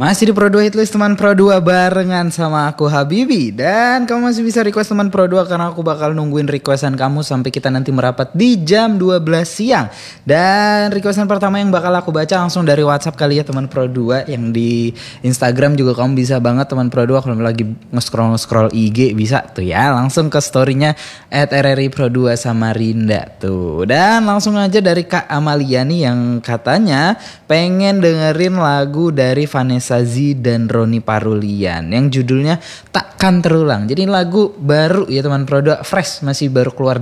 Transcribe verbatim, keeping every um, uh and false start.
Masih di Pro dua Hitlist teman Pro dua barengan sama aku Habibi. Dan kamu masih bisa request teman Pro dua karena aku bakal nungguin requestan kamu sampai kita nanti merapat di jam dua belas siang. Dan requestan pertama yang bakal aku baca langsung dari WhatsApp kali ya teman Pro dua. Yang di Instagram juga kamu bisa banget teman Pro dua kalau lagi nge-scroll-scroll I G bisa tuh ya. Langsung ke story-nya at R R I Pro dua Samarinda tuh. Dan langsung aja dari Kak Amalia nih yang katanya pengen dengerin lagu dari Vanessa Z dan Roni Parulian yang judulnya Takkan Terulang. Jadi lagu baru ya teman Pro dua, fresh, masih baru keluar